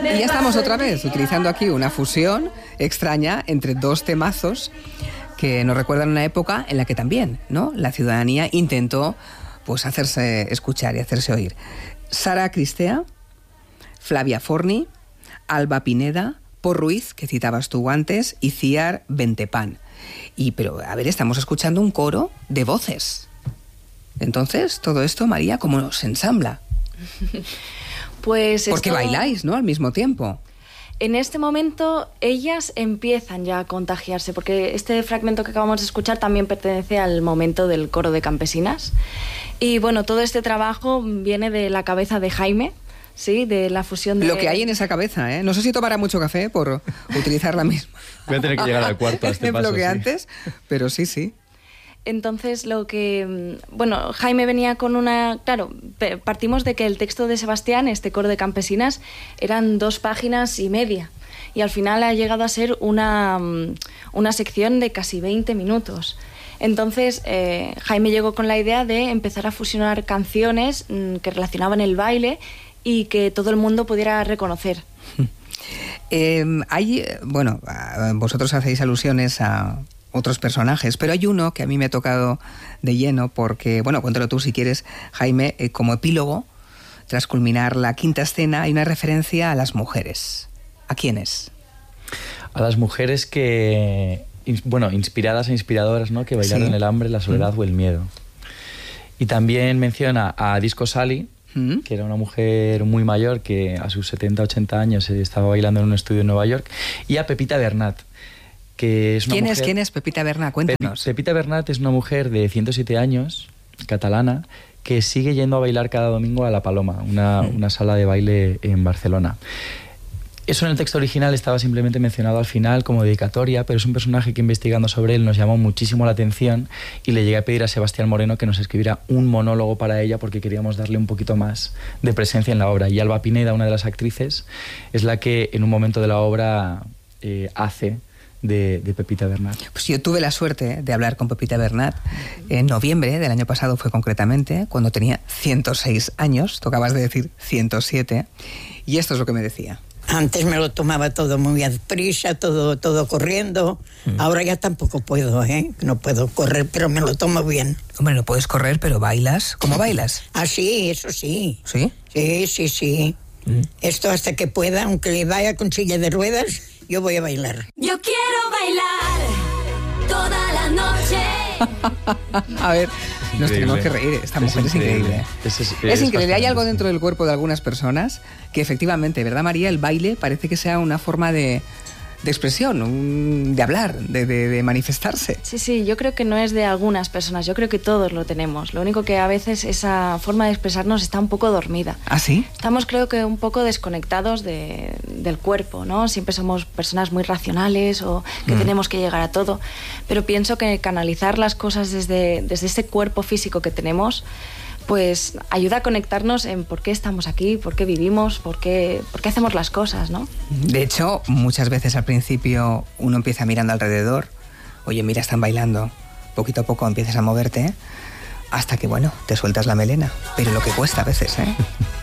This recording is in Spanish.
Y ya estamos otra vez utilizando aquí una fusión extraña entre dos temazos que nos recuerdan una época en la que también, ¿no?, la ciudadanía intentó pues hacerse escuchar y hacerse oír. Sara Cristea, Flavia Forni, Alba Pineda, Por Ruiz, que citabas tú antes, y Ciar Bentepan. Pero, a ver, estamos escuchando un coro de voces. Entonces, todo esto, María, ¿cómo se ensambla? Pues porque bailáis, ¿no?, al mismo tiempo. En este momento ellas empiezan ya a contagiarse, porque este fragmento que acabamos de escuchar también pertenece al momento del coro de campesinas. Y bueno, todo este trabajo viene de la cabeza de Jaime, sí, de la fusión de... Lo que hay en esa cabeza, ¿eh? No sé si tomará mucho café por utilizar la misma. Voy a tener que llegar al cuarto a este paso, que sí. antes, pero sí. Entonces, bueno, Jaime venía con una... Claro, partimos de que el texto de Sebastián, este coro de campesinas, eran 2 páginas y media. Y al final ha llegado a ser una sección de casi 20 minutos. Entonces, Jaime llegó con la idea de empezar a fusionar canciones que relacionaban el baile y que todo el mundo pudiera reconocer. Vosotros hacéis alusiones a otros personajes, pero hay uno que a mí me ha tocado de lleno porque, bueno, cuéntalo tú si quieres, Jaime, como epílogo, tras culminar la quinta escena, hay una referencia a las mujeres. ¿A quiénes? A las mujeres que, inspiradas e inspiradoras, ¿no?, que bailaron el hambre, la soledad o el miedo. Y también menciona a Disco Sally, que era una mujer muy mayor que a sus 70, 80 años estaba bailando en un estudio en Nueva York, y a Pepita Bernat, que es una mujer... ¿Quién es Pepita Bernat? Cuéntanos. Pepita Bernat es una mujer de 107 años, catalana, que sigue yendo a bailar cada domingo a La Paloma, una sala de baile en Barcelona. Eso en el texto original estaba simplemente mencionado al final como dedicatoria, pero es un personaje que, investigando sobre él, nos llamó muchísimo la atención y le llegué a pedir a Sebastián Moreno que nos escribiera un monólogo para ella porque queríamos darle un poquito más de presencia en la obra. Y Alba Pineda, una de las actrices, es la que en un momento de la obra hace de Pepita Bernat. Pues yo tuve la suerte de hablar con Pepita Bernat en noviembre del año pasado, fue concretamente, cuando tenía 106 años, tú acabas de decir 107, y esto es lo que me decía. Antes me lo tomaba todo muy a prisa, todo corriendo. Ahora ya tampoco puedo, no puedo correr, pero me lo tomo bien. Hombre, no puedes correr, pero bailas. ¿Cómo bailas? Ah, sí, eso sí. ¿Sí? Sí. Esto hasta que pueda, aunque vaya con silla de ruedas, yo voy a bailar. Yo quiero bailar toda la noche. A ver, nos tenemos que reír. Esta mujer es increíble. Es increíble. Hay algo dentro del cuerpo de algunas personas que efectivamente, ¿verdad, María? El baile parece que sea una forma de expresión, de hablar, de manifestarse. Sí, yo creo que no es de algunas personas, yo creo que todos lo tenemos. Lo único que a veces esa forma de expresarnos está un poco dormida. ¿Ah, sí? Estamos, creo que, un poco desconectados del cuerpo, ¿no? Siempre somos personas muy racionales o que tenemos que llegar a todo. Pero pienso que canalizar las cosas desde ese cuerpo físico que tenemos, pues ayuda a conectarnos en por qué estamos aquí, por qué vivimos, por qué hacemos las cosas, ¿no? De hecho, muchas veces al principio uno empieza mirando alrededor, oye, mira, están bailando, poquito a poco empiezas a moverte, hasta que, bueno, te sueltas la melena, pero lo que cuesta a veces, ¿eh?